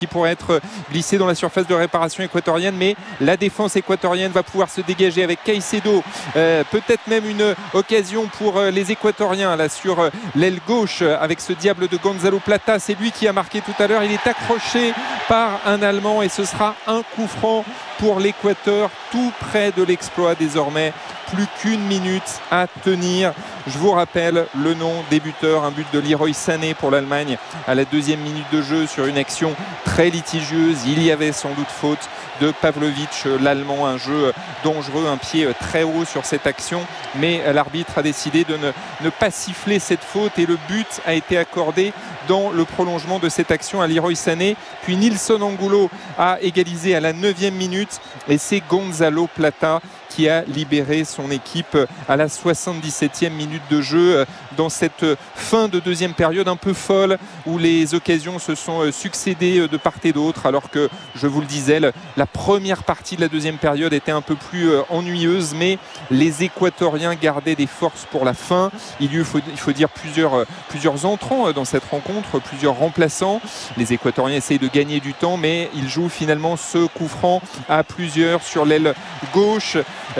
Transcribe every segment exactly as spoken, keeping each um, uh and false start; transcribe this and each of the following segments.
qui pourrait être glissé dans la surface de réparation équatorienne, mais la défense équatorienne va pouvoir se dégager avec Caicedo, euh, peut-être même une occasion pour euh, les Équatoriens là sur euh, l'aile gauche avec ce diable de Gonzalo Plata, c'est lui qui a marqué tout à l'heure, il est accroché par un Allemand et ce sera un coup franc pour l'Équateur, tout près de l'exploit désormais. Plus qu'une minute à tenir. Je vous rappelle le nom des buteurs, un but de Leroy Sané pour l'Allemagne à la deuxième minute de jeu sur une action très litigieuse. Il y avait sans doute faute de Pavlovic, l'Allemand, un jeu dangereux, un pied très haut sur cette action, mais l'arbitre a décidé de ne, ne pas siffler cette faute et le but a été accordé dans le prolongement de cette action à Leroy Sané. Puis Nilson Angulo a égalisé à la neuvième minute et c'est Gonzalo Plata qui a libéré son équipe à la soixante-dix-septième minute de jeu dans cette fin de deuxième période un peu folle où les occasions se sont succédées de part et d'autre, alors que, je vous le disais, la première partie de la deuxième période était un peu plus ennuyeuse, mais les Équatoriens gardaient des forces pour la fin. Il y a, il faut dire, plusieurs, plusieurs entrants dans cette rencontre, plusieurs remplaçants. Les Équatoriens essayent de gagner du temps, mais ils jouent finalement ce coup franc à plusieurs sur l'aile gauche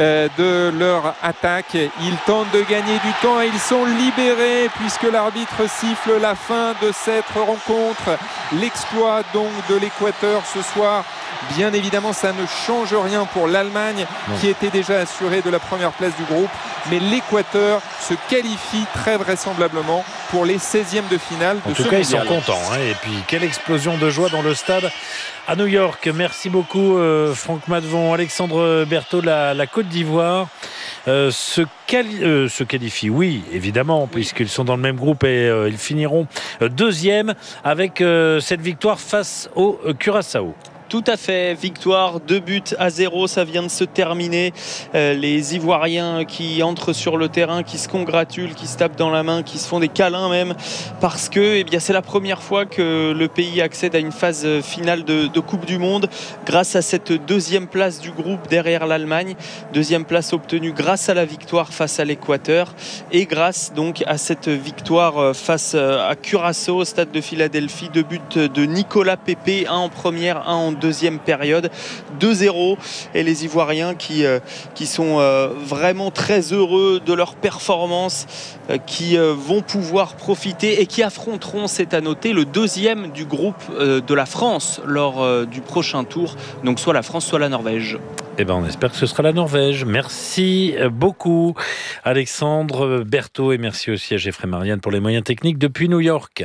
de leur attaque. Ils tentent de gagner du temps et ils sont libérés puisque l'arbitre siffle la fin de cette rencontre. L'exploit donc de l'Équateur ce soir. Bien évidemment, ça ne change rien pour l'Allemagne non. qui était déjà assurée de la première place du groupe. Mais l'Équateur se qualifie très vraisemblablement pour les seizièmes de finale de en tout ce cas, mondial. Ils sont contents. Hein. Et puis, quelle explosion de joie dans le stade à New York. Merci beaucoup, euh, Franck Madvon. Alexandre Berthaud, la, la Côte d'Ivoire euh, se, quali- euh, se qualifie, oui, évidemment, oui. puisqu'ils sont dans le même groupe et euh, ils finiront deuxième avec euh, cette victoire face au euh, Curaçao. Tout à fait, victoire, deux buts à zéro, ça vient de se terminer. Euh, les Ivoiriens qui entrent sur le terrain, qui se congratulent, qui se tapent dans la main, qui se font des câlins même, parce que eh bien, c'est la première fois que le pays accède à une phase finale de, de Coupe du Monde grâce à cette deuxième place du groupe derrière l'Allemagne. Deuxième place obtenue grâce à la victoire face à l'Équateur et grâce donc à cette victoire face à Curaçao au stade de Philadelphie. Deux buts de Nicolas Pepe, un en première, un en deuxième période, deux zéro, et les Ivoiriens qui, euh, qui sont euh, vraiment très heureux de leur performance, euh, qui euh, vont pouvoir profiter et qui affronteront, c'est à noter, le deuxième du groupe euh, de la France lors euh, du prochain tour, donc soit la France soit la Norvège. Eh ben, on espère que ce sera la Norvège. Merci beaucoup Alexandre Berthaud et merci aussi à Geoffrey Marianne pour les moyens techniques depuis New York.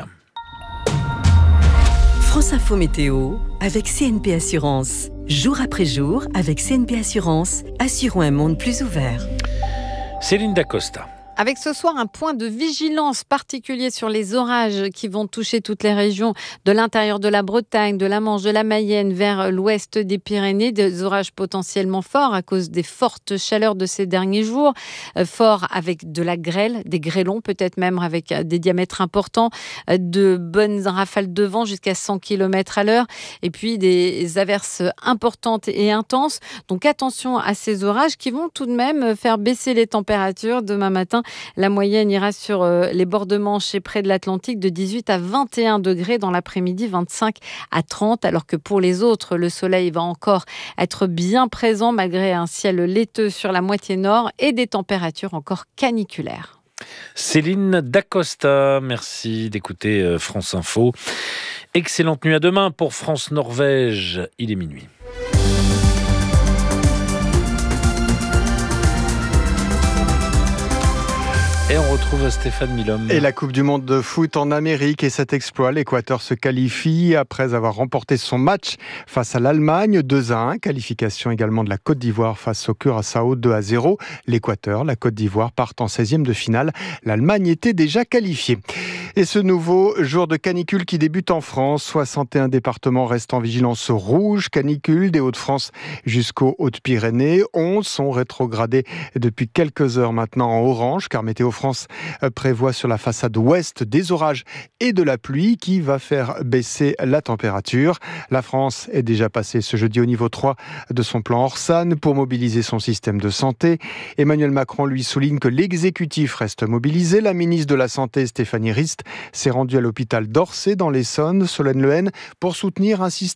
France Info Météo avec C N P Assurance. Jour après jour, avec C N P Assurance, assurons un monde plus ouvert. Céline Dacosta. Avec ce soir un point de vigilance particulier sur les orages qui vont toucher toutes les régions de l'intérieur de la Bretagne, de la Manche, de la Mayenne vers l'ouest des Pyrénées. Des orages potentiellement forts à cause des fortes chaleurs de ces derniers jours. Euh, forts avec de la grêle, des grêlons peut-être même avec des diamètres importants, euh, de bonnes rafales de vent jusqu'à cent kilomètres à l'heure et puis des averses importantes et intenses. Donc attention à ces orages qui vont tout de même faire baisser les températures demain matin. La moyenne ira sur euh, les bords de Manche et près de l'Atlantique de dix-huit à vingt et un degrés dans l'après-midi, vingt-cinq à trente, alors que pour les autres, le soleil va encore être bien présent malgré un ciel laiteux sur la moitié nord et des températures encore caniculaires. Céline Dacosta, merci d'écouter France Info. Excellente nuit, à demain pour France-Norvège, il est minuit. Et on retrouve Stéphane Milhomme. Et la Coupe du Monde de foot en Amérique et cet exploit, l'Équateur se qualifie après avoir remporté son match face à l'Allemagne deux à un. Qualification également de la Côte d'Ivoire face au Curaçao deux à zéro. L'Équateur, la Côte d'Ivoire partent en seizième de finale. L'Allemagne était déjà qualifiée. Et ce nouveau jour de canicule qui débute en France, soixante et un départements restent en vigilance rouge, canicule des Hauts-de-France jusqu'aux Hautes-Pyrénées. onze sont rétrogradés depuis quelques heures maintenant en orange, car Météo France France prévoit sur la façade ouest des orages et de la pluie qui va faire baisser la température. La France est déjà passée ce jeudi au niveau trois de son plan Orsan pour mobiliser son système de santé. Emmanuel Macron lui souligne que l'exécutif reste mobilisé. La ministre de la Santé, Stéphanie Rist, s'est rendue à l'hôpital d'Orsay dans l'Essonne, Solène Lehen, pour soutenir un système